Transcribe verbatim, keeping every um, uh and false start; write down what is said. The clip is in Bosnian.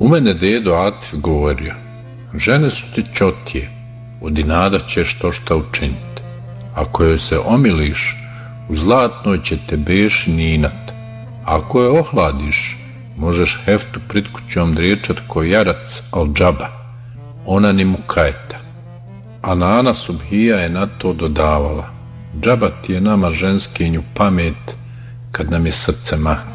U mene dedo Atif govorio, žene su ti čotije, od inada ćeš to šta učiniti. Ako joj se omiliš, u zlatnoj će te beši ninat. Ako je ohladiš, možeš heftu pred kućom driječat ko jarac al džaba, ona ni mu kajeta. A Nana Subhija je na to dodavala, džaba ti je nama ženskinju pamet kad nam je srce mahne.